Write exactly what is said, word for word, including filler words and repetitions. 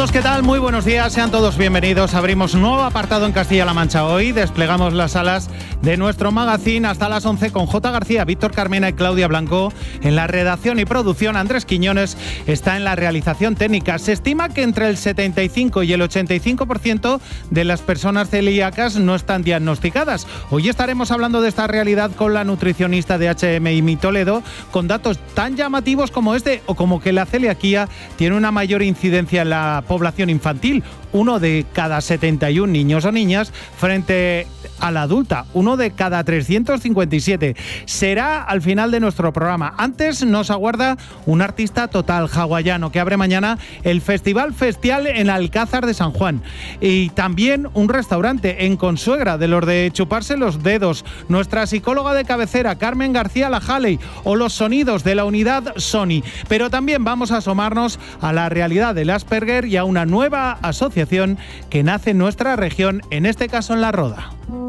todos, ¿qué tal? Muy buenos días, sean todos bienvenidos. Abrimos un nuevo apartado en Castilla-La Mancha hoy. Desplegamos las salas de nuestro magazine hasta las once con J. García, Víctor Carmena y Claudia Blanco. En la redacción y producción, Andrés Quiñones está en la realización técnica. Se estima que entre el setenta y cinco y el ochenta y cinco por ciento de las personas celíacas no están diagnosticadas. Hoy estaremos hablando de esta realidad con la nutricionista de H M I Toledo, con datos tan llamativos como este o como que la celiaquía tiene una mayor incidencia en la población infantil. Uno de cada setenta y uno niños o niñas frente a la adulta, uno de cada trescientos cincuenta y siete. Será al final de nuestro programa. Antes nos aguarda un artista total hawaiano que abre mañana el Festival Festial en Alcázar de San Juan. Y también un restaurante en Consuegra, de los de chuparse los dedos. Nuestra psicóloga de cabecera, Carmen García Lajaley, o los sonidos de la unidad Sony. Pero también vamos a asomarnos a la realidad del Asperger y a una nueva asociación que nace en nuestra región, en este caso en La Roda.